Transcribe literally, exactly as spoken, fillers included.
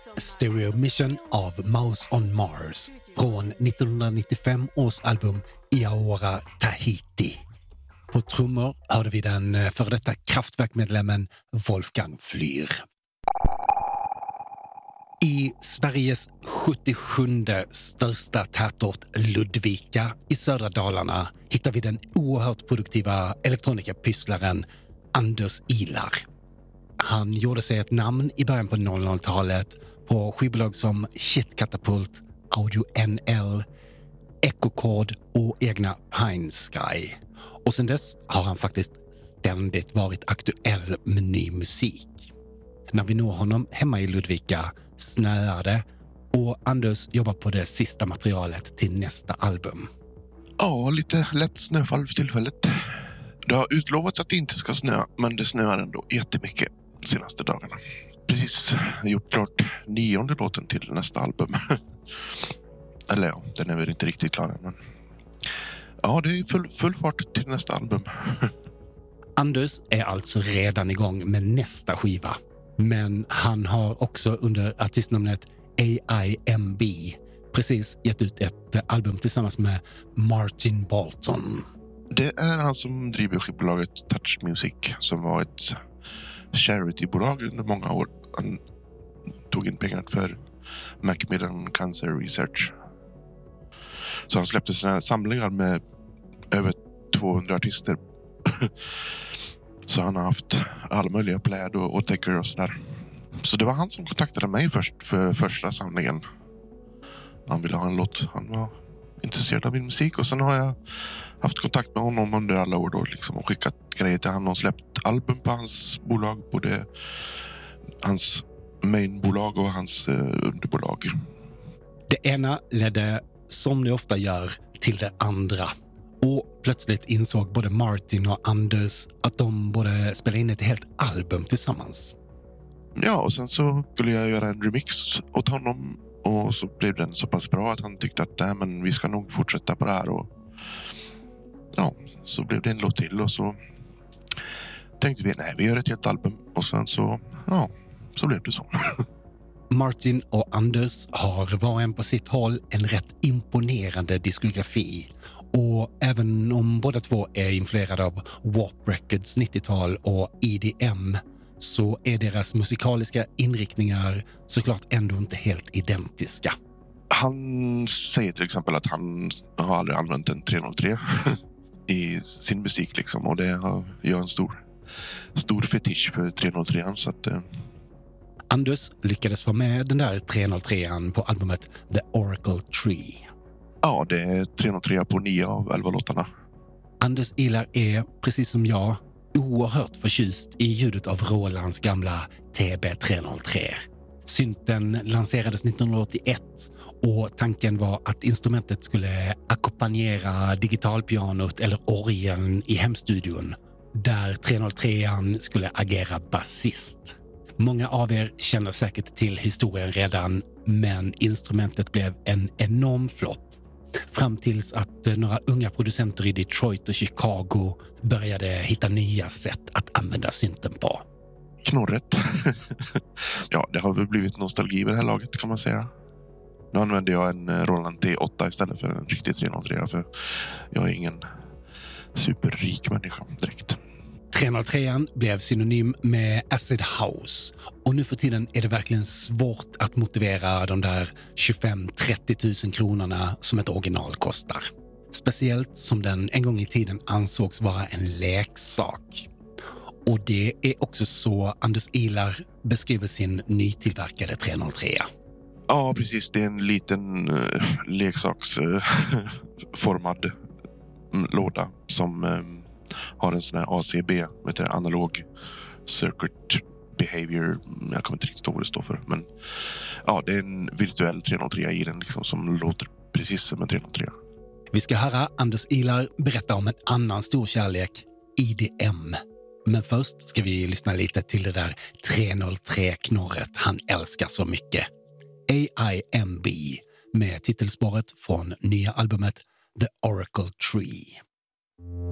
Stereo Mission av Mouse on Mars från nittonhundranittiofem års album Iaora Tahiti. På trummor hörde vi den före detta Kraftwerk-medlemmen Wolfgang Flür. I Sveriges sjuttiosjunde största tätort Ludvika i södra Dalarna hittar vi den oerhört produktiva elektronikapysslaren Anders Ilar. Han gjorde sig ett namn i början på noll noll-talet på skivbolag som Shitkatapult, Audio N L, Echocord och egna Pine Sky. Och sen dess har han faktiskt ständigt varit aktuell med ny musik. När vi når honom hemma i Ludvika snöar det och Anders jobbar på det sista materialet till nästa album. Ja, lite lätt snöfall för tillfället. Det har utlovats att det inte ska snöa, men det snöar ändå jättemycket de senaste dagarna. Precis gjort klart nionde låten till nästa album. Eller ja, den är väl inte riktigt klar än, men ja, det är full, full fart till nästa album. Anders är alltså redan igång med nästa skiva. Men han har också under artistnamnet A I M B precis gett ut ett album tillsammans med Martin Bolton. Det är han som driver skivbolaget Touch Music, som var ett charitybolag under många år. Han tog in pengar för Macmillan Cancer Research. Så han släppte sina samlingar med över tvåhundra artister. Så han har haft alla möjliga pläd och, och täcker och sådär. Så det var han som kontaktade mig först för första samlingen. Han ville ha en låt. Han var intresserad av min musik. Och sen har jag haft kontakt med honom under alla år då, liksom, och skickat grejer till honom och släppt album på hans bolag. Både hans mainbolag och hans eh, underbolag. Det ena ledde, som det ofta gör, till det andra. Och plötsligt insåg både Martin och Anders att de borde spela in ett helt album tillsammans. Ja, och sen så skulle jag göra en remix åt honom. Och så blev den så pass bra att han tyckte att nej, men vi ska nog fortsätta på det här. Och ja, så blev det en låt till. Och så tänkte vi, nej, vi gör ett helt album. Och sen så, ja, så blev det så. Martin och Anders har var och en på sitt håll en rätt imponerande diskografi. Och även om båda två är influerade av W A P Records nittiotal och E D M så är deras musikaliska inriktningar såklart ändå inte helt identiska. Han säger till exempel att han har aldrig använt en tre noll tre i sin musik liksom. Och det har jag en stor, stor fetisch för tre noll tre. Så att, eh... Anders lyckades få med den där tre noll trean på albumet The Oracle Tree. Ja, det är tre noll tre på nio av elva låtarna. Anders Ilar är, precis som jag, oerhört förtjust i ljudet av Rolands gamla T B tre noll tre. Synten lanserades nittonhundraåttioett och tanken var att instrumentet skulle ackompanjera digitalpianot eller orgeln i hemstudion, där tre noll trean skulle agera basist. Många av er känner säkert till historien redan, men instrumentet blev en enorm flopp. Fram tills att några unga producenter i Detroit och Chicago började hitta nya sätt att använda synten på. Knorret. Ja, det har väl blivit nostalgi vid det här laget, kan man säga. Nu använder jag en Roland T åtta istället för en riktig tre noll tre, för jag är ingen superrik människa direkt. tre noll trean blev synonym med acid house och nu för tiden är det verkligen svårt att motivera de där tjugofem till trettio tusen kronorna som ett original kostar. Speciellt som den en gång i tiden ansågs vara en leksak. Och det är också så Anders Ilar beskriver sin nytillverkade tre noll tre. Ja, precis. Det är en liten uh, leksaksformad uh, låda som uh, har en sån här A C B, vet du, analog circuit behavior. Jag kommer inte riktigt ihåg vad det står för. Men ja, det är en virtuell tre noll tre i den liksom, som låter precis som en tre noll tre. Vi ska höra Anders Ilar berätta om en annan stor kärlek, E D M. Men först ska vi lyssna lite till det där tre noll tre-knorret han älskar så mycket. A I M B med titelspåret från nya albumet The Oracle Tree.